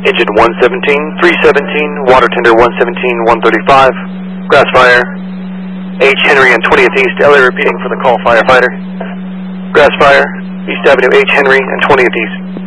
Engine 117, 317, water tender 117, 135, grass fire, H. Henry on 20th East, LA repeating for the call firefighter. Grass fire, East Avenue, H. Henry and 20th East.